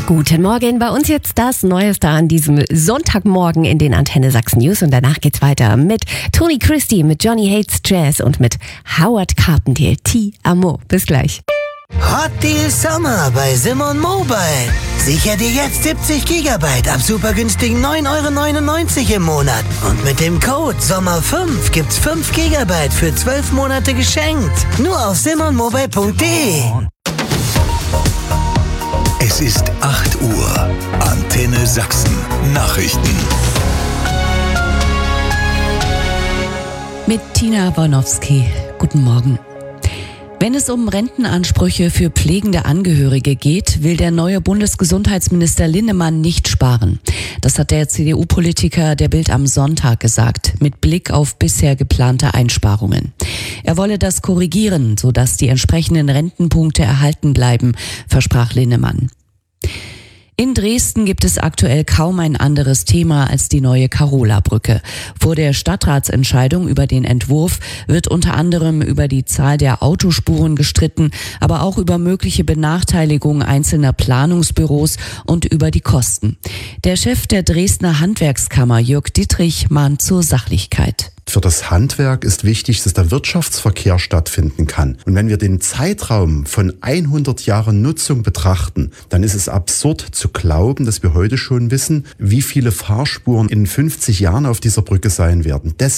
Guten Morgen, bei uns jetzt das Neueste an diesem Sonntagmorgen in den Antenne Sachsen News und danach geht's weiter mit Tony Christie, mit Johnny Hates Jazz und mit Howard Carpendale, Ti Amo. Bis gleich. Hot Deal Sommer bei Simon Mobile. Sicher dir jetzt 70 GB ab super günstigen 9,99 € im Monat. Und mit dem Code SOMMER5 gibt's 5 GB für 12 Monate geschenkt. Nur auf simonmobile.de. Es ist 8 Uhr. Antenne Sachsen. Nachrichten. Mit Tina Bornowski. Guten Morgen. Wenn es um Rentenansprüche für pflegende Angehörige geht, will der neue Bundesgesundheitsminister Linnemann nicht sparen. Das hat der CDU-Politiker der Bild am Sonntag gesagt, mit Blick auf bisher geplante Einsparungen. Er wolle das korrigieren, sodass die entsprechenden Rentenpunkte erhalten bleiben, versprach Linnemann. In Dresden gibt es aktuell kaum ein anderes Thema als die neue Karola-Brücke. Vor der Stadtratsentscheidung über den Entwurf wird unter anderem über die Zahl der Autospuren gestritten, aber auch über mögliche Benachteiligung einzelner Planungsbüros und über die Kosten. Der Chef der Dresdner Handwerkskammer, Jörg Dittrich, mahnt zur Sachlichkeit. Für das Handwerk ist wichtig, dass der Wirtschaftsverkehr stattfinden kann. Und wenn wir den Zeitraum von 100 Jahren Nutzung betrachten, dann ist es absurd zu glauben, dass wir heute schon wissen, wie viele Fahrspuren in 50 Jahren auf dieser Brücke sein werden.